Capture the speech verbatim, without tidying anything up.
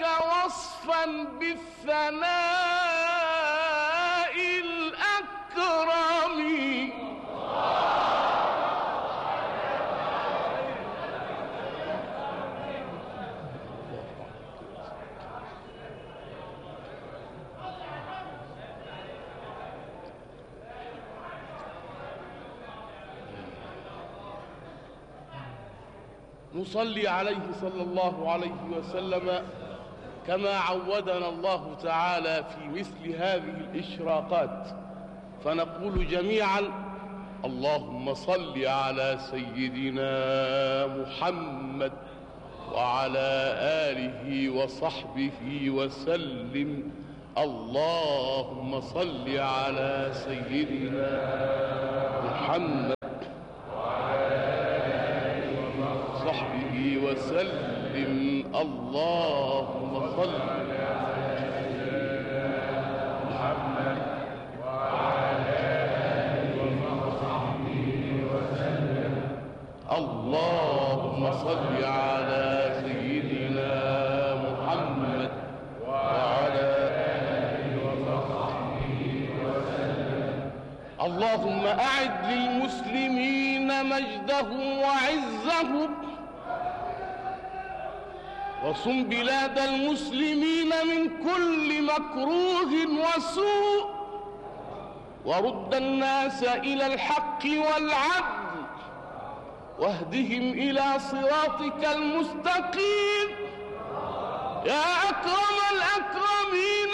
لك وصفا بالثناء الأكرم. نصلي عليه صلى الله عليه وسلم كما عودنا الله تعالى في مثل هذه الإشراقات، فنقول جميعا: اللهم صل على سيدنا محمد وعلى آله وصحبه وسلم. اللهم صل على سيدنا محمد وسلم. اللهم صل على سيدنا محمد وعلى آله وصحبه وسلم. اللهم صل على سيدنا محمد وعلى آله وصحبه وسلم. اللهم أعد للمسلمين مجدهم وعزهم، وصم بلاد المسلمين من كل مكروه وسوء، ورد الناس إلى الحق والعدل، واهدهم إلى صراطك المستقيم يا أكرم الأكرمين